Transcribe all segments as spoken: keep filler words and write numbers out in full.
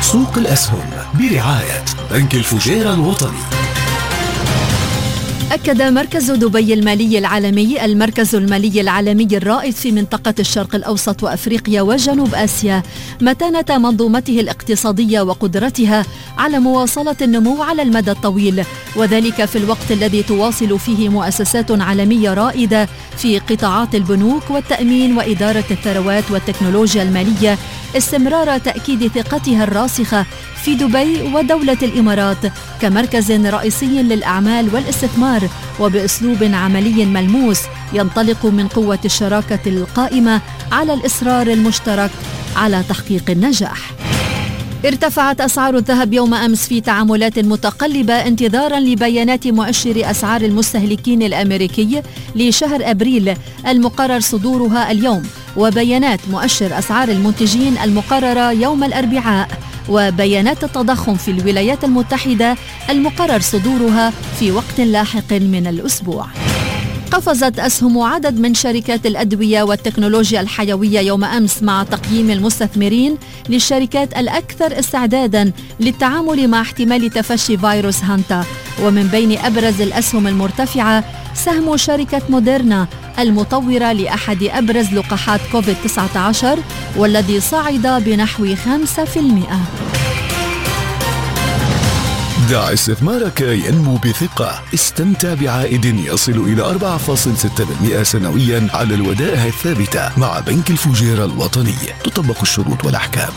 سوق الأسهم برعاية بنك الفجيرة الوطني. أكد مركز دبي المالي العالمي المركز المالي العالمي الرائد في منطقة الشرق الأوسط وأفريقيا وجنوب آسيا متانة منظومته الاقتصادية وقدرتها على مواصلة النمو على المدى الطويل، وذلك في الوقت الذي تواصل فيه مؤسسات عالمية رائدة في قطاعات البنوك والتأمين وإدارة الثروات والتكنولوجيا المالية استمرار تأكيد ثقتها الراسخة في دبي ودولة الإمارات كمركز رئيسي للأعمال والاستثمار، وبأسلوب عملي ملموس ينطلق من قوة الشراكة القائمة على الإصرار المشترك على تحقيق النجاح. ارتفعت أسعار الذهب يوم أمس في تعاملات متقلبة انتظارا لبيانات مؤشر أسعار المستهلكين الأمريكي لشهر أبريل المقرر صدورها اليوم، وبيانات مؤشر أسعار المنتجين المقررة يوم الأربعاء، وبيانات التضخم في الولايات المتحدة المقرر صدورها في وقت لاحق من الأسبوع. قفزت أسهم عدد من شركات الأدوية والتكنولوجيا الحيوية يوم أمس مع تقييم المستثمرين للشركات الأكثر استعداداً للتعامل مع احتمال تفشي فيروس هانتا، ومن بين أبرز الأسهم المرتفعة سهم شركة موديرنا المطورة لأحد أبرز لقاحات كوفيد تسعة عشر والذي صعد بنحو خمسة بالمئة. دع استثمارك ينمو بثقة. استمتع بعائد يصل إلى أربعة فاصلة ستة بالمئة سنويا على الودائع الثابتة مع بنك الفجيرة الوطني. تطبق الشروط والأحكام.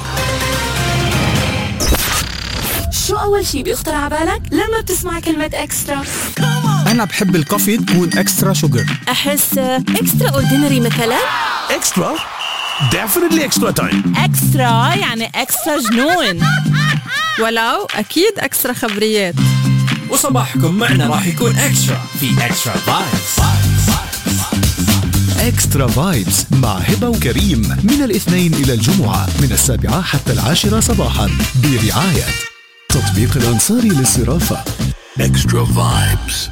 شو أول شي بيخطر على بالك لما بتسمع كلمة إكسترا؟ أنا بحب الكافي تكون إكسترا شوجر. أحس إكسترا أوردينري مثلا. إكسترا definitely extra time. إكسترا يعني إكسترا جنون، ولو أكيد إكسترا خبريات. وصباحكم معنا راح يكون إكسترا في إكسترا فايبس. إكسترا فايبس مع هبة وكريم من الاثنين إلى الجمعة من السابعة حتى العاشرة صباحا برعاية تطبيق الأنصاري للصرافة. إكسترا فايبس.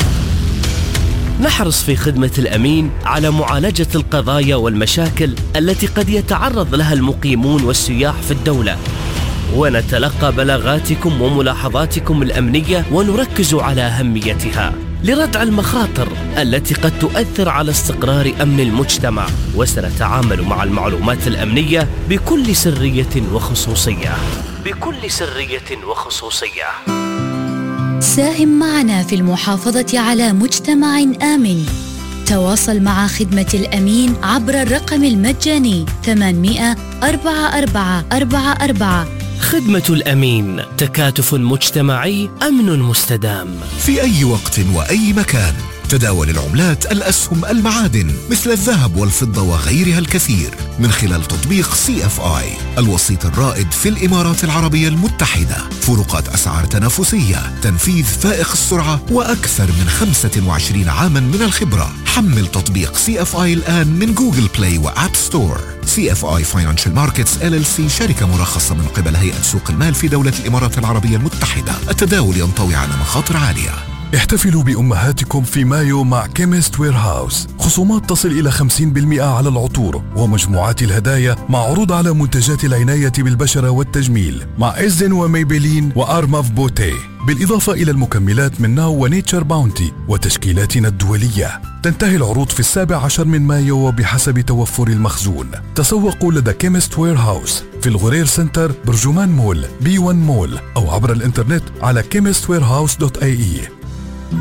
نحرص في خدمة الأمين على معالجة القضايا والمشاكل التي قد يتعرض لها المقيمون والسياح في الدولة، ونتلقى بلاغاتكم وملاحظاتكم الأمنية ونركز على أهميتها لردع المخاطر التي قد تؤثر على استقرار أمن المجتمع، وسنتعامل مع المعلومات الأمنية بكل سرية وخصوصية بكل سرية وخصوصية. ساهم معنا في المحافظة على مجتمع آمن. تواصل مع خدمة الأمين عبر الرقم المجاني ثمانمئة أربعة أربعة أربعة أربعة. خدمة الأمين، تكاتف مجتمعي، أمن مستدام. في أي وقت وأي مكان تداول العملات، الأسهم، المعادن مثل الذهب والفضة وغيرها الكثير من خلال تطبيق سي إف آي الوسيط الرائد في الإمارات العربية المتحدة. فروقات أسعار تنافسية، تنفيذ فائق السرعة، وأكثر من خمسة وعشرين عاما من الخبرة. حمل تطبيق سي إف آي الآن من جوجل بلاي وآب ستور. سي إف آي Financial Markets إل إل سي شركة مرخصة من قبل هيئة سوق المال في دولة الإمارات العربية المتحدة. التداول ينطوي على مخاطر عالية. احتفلوا بأمهاتكم في مايو مع كيميست وير هاوس. خصومات تصل إلى خمسين بالمئة على العطور ومجموعات الهدايا، مع عروض على منتجات العناية بالبشرة والتجميل مع إزن وميبلين وأرماف بوتي، بالإضافة إلى المكملات من ناو ونيتشر باونتي وتشكيلاتنا الدولية. تنتهي العروض في السابع عشر من مايو وبحسب توفر المخزون. تسوقوا لدى كيميست وير هاوس في الغرير سنتر، برجمان مول، بي واحد مول، أو عبر الإنترنت على كيميست وير هاوس دوت آي إي.